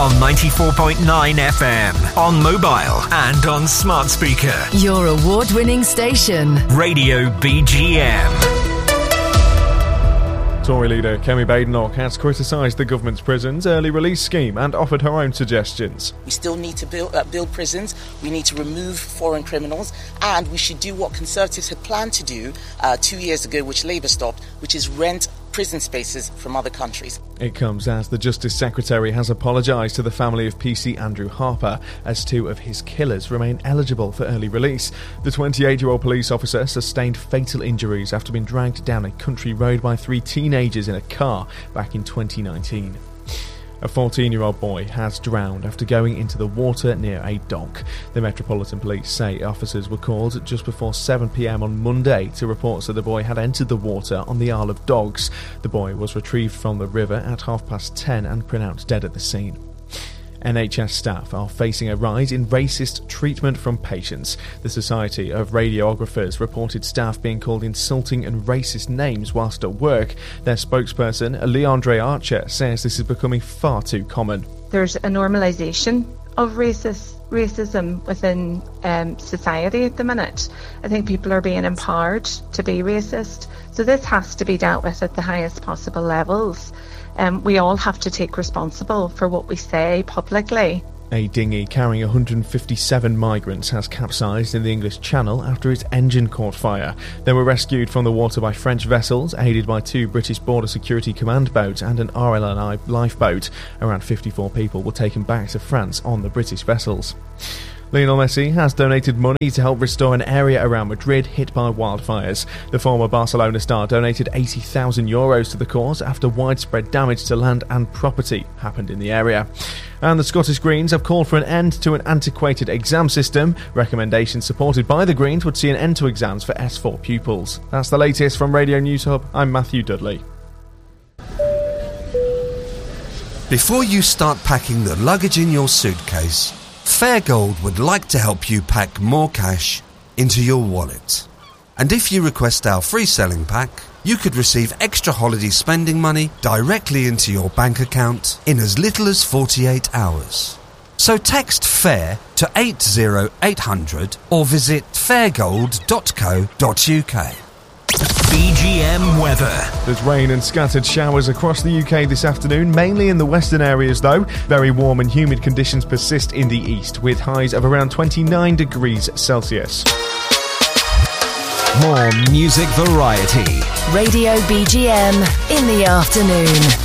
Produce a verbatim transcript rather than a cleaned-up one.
on ninety-four point nine F M, on mobile and on smart speaker. Your award-winning station. Radio B G M. Tory leader Kemi Badenoch has criticised the government's prisons early release scheme and offered her own suggestions. We still need to build, uh, build prisons, we need to remove foreign criminals, and we should do what Conservatives had planned to do uh, two years ago, which Labour stopped, which is rent prison spaces from other countries. It comes as the Justice Secretary has apologised to the family of P C Andrew Harper as two of his killers remain eligible for early release. The twenty-eight-year-old police officer sustained fatal injuries after being dragged down a country road by three teenagers in a car back in twenty nineteen. A fourteen-year-old boy has drowned after going into the water near a dock. The Metropolitan Police say officers were called just before seven p.m. on Monday to reports that the boy had entered the water on the Isle of Dogs. The boy was retrieved from the river at half past ten and pronounced dead at the scene. N H S staff are facing a rise in racist treatment from patients. The Society of Radiographers reported staff being called insulting and racist names whilst at work. Their spokesperson, Leandre Archer, says this is becoming far too common. There's a normalisation of racist racism within um, society at the minute. I think people are being empowered to be racist. So this has to be dealt with at the highest possible levels. Um, we all have to take responsible for what we say publicly. A dinghy carrying one hundred fifty-seven migrants has capsized in the English Channel after its engine caught fire. They were rescued from the water by French vessels, aided by two British Border Security Command boats and an R L N I lifeboat. Around fifty-four people were taken back to France on the British vessels. Lionel Messi has donated money to help restore an area around Madrid hit by wildfires. The former Barcelona star donated eighty thousand euros to the cause after widespread damage to land and property happened in the area. And the Scottish Greens have called for an end to an antiquated exam system. Recommendations supported by the Greens would see an end to exams for S four pupils. That's the latest from Radio News Hub. I'm Matthew Dudley. Before you start packing the luggage in your suitcase, Fairgold would like to help you pack more cash into your wallet. And if you request our free selling pack, you could receive extra holiday spending money directly into your bank account in as little as forty-eight hours. So text FAIR to eight zero eight hundred or visit fairgold dot co dot uk. B G M weather. There's rain and scattered showers across the U K this afternoon, mainly in the western areas though. Very warm and humid conditions persist in the east, with highs of around twenty-nine degrees Celsius. More music variety. Radio B G M in the afternoon.